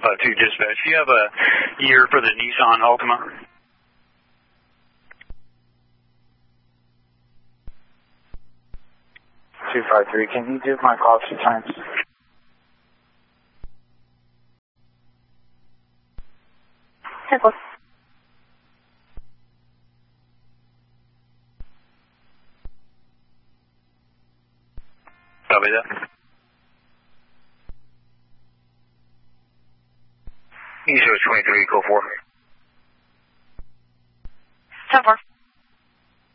2 dispatch. Do you have a year for the Nissan Altima? 253, can you do my call 2 times? Copy that. East 23, go 4. 10-4.